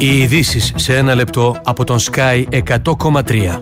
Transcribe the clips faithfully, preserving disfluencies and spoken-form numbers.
Οι ειδήσεις σε ένα λεπτό από τον Sky εκατό κόμμα τρία.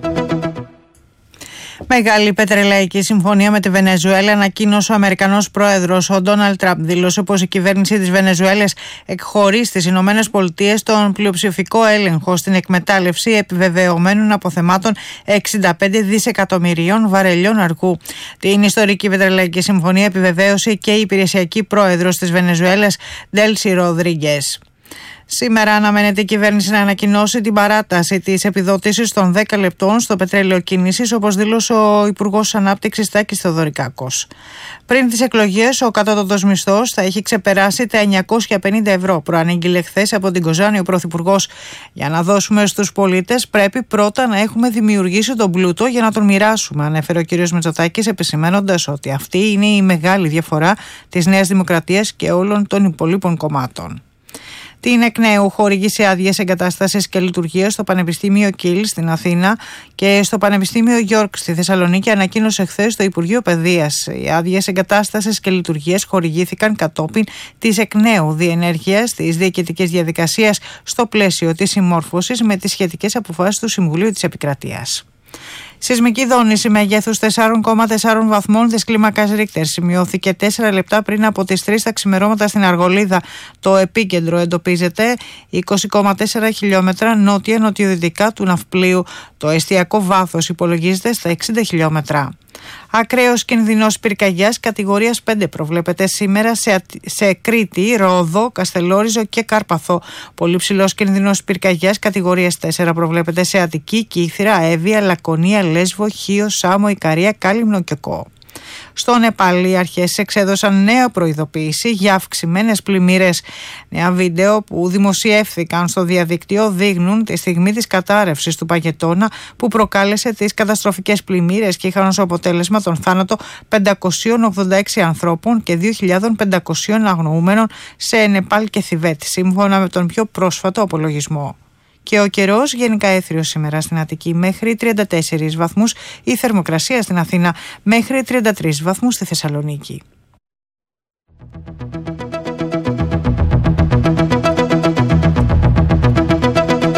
Μεγάλη πετρελαϊκή συμφωνία με τη Βενεζουέλα ανακοίνωσε ο Αμερικανός πρόεδρος. Ο Ντόναλντ Τραμπ δήλωσε πως η κυβέρνηση της Βενεζουέλας εκχωρεί στις Ηνωμένες Πολιτείες τον πλειοψηφικό έλεγχο στην εκμετάλλευση επιβεβαιωμένων αποθεμάτων εξήντα πέντε δισεκατομμυρίων βαρελιών αργού. Την ιστορική πετρελαϊκή συμφωνία επιβεβαίωσε και η υπηρεσιακή πρόεδρος της Βενεζουέλας, Ντέλσι Ροδρίγκες. Σήμερα αναμένεται η κυβέρνηση να ανακοινώσει την παράταση της επιδότησης των δέκα λεπτών στο πετρέλαιο κίνησης, όπως δήλωσε ο Υπουργός Ανάπτυξης Τάκης Θεοδωρικάκος. Πριν τις εκλογές, ο κατώτατος μισθός θα έχει ξεπεράσει τα εννιακόσια πενήντα ευρώ. Προανήγγειλε χθες από την Κοζάνη ο Πρωθυπουργός. Για να δώσουμε στους πολίτες, πρέπει πρώτα να έχουμε δημιουργήσει τον πλούτο για να τον μοιράσουμε, ανέφερε ο κ. Μητσοτάκης, επισημαίνοντας ότι αυτή είναι η μεγάλη διαφορά της Νέας Δημοκρατίας και όλων των υπολείπων κομμάτων. Την εκ νέου χορήγησε άδειες εγκατάστασης και λειτουργίας στο Πανεπιστήμιο Κιλ στην Αθήνα και στο Πανεπιστήμιο Γιόρκ στη Θεσσαλονίκη, ανακοίνωσε χθες το Υπουργείο Παιδείας. Οι άδειες εγκατάστασης και λειτουργίας χορηγήθηκαν κατόπιν της εκ νέου διενέργειας της διοικητικής διαδικασίας στο πλαίσιο της συμμόρφωσης με τις σχετικές αποφάσεις του Συμβουλίου της Επικρατείας. Σεισμική δόνηση μεγέθους τέσσερα κόμμα τέσσερα βαθμών της κλίμακας Ρίχτερ σημειώθηκε τέσσερα λεπτά πριν από τις τρεις τα ξημερώματα στην Αργολίδα. Το επίκεντρο εντοπίζεται είκοσι κόμμα τέσσερα χιλιόμετρα νότια-νοτιοδυτικά του ναυπλίου. Το εστιακό βάθος υπολογίζεται στα εξήντα χιλιόμετρα. Ακραίος κινδυνός πυρκαγιάς κατηγορίας πέντε προβλέπεται σήμερα σε, σε Κρήτη, Ρόδο, Καστελόριζο και Κάρπαθο. Πολύ ψηλός κινδυνός πυρκαγιάς κατηγορίας τέσσερα προβλέπεται σε Αττική, Κύθυρα, Εύβοια, Λακωνία, Λέσβο, Χίο, Σάμο, Ικαρία, Κάλυμνο και Κο. Στο Νεπάλ, οι αρχές εξέδωσαν νέα προειδοποίηση για αυξημένες πλημμύρες. Νέα βίντεο που δημοσιεύθηκαν στο διαδίκτυο δείχνουν τη στιγμή της κατάρρευσης του παγετώνα που προκάλεσε τις καταστροφικές πλημμύρες και είχαν ως αποτέλεσμα τον θάνατο πεντακόσιων ογδόντα έξι ανθρώπων και δύο χιλιάδες πεντακόσιων αγνοούμενων σε Νεπάλ και Θιβέτ, σύμφωνα με τον πιο πρόσφατο απολογισμό. Και ο καιρός γενικά έθριος σήμερα στην Αττική μέχρι τριάντα τέσσερις βαθμούς, η θερμοκρασία στην Αθήνα μέχρι τριάντα τρεις βαθμούς στη Θεσσαλονίκη.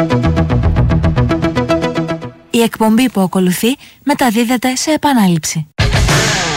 Η εκπομπή που ακολουθεί μεταδίδεται σε επανάληψη.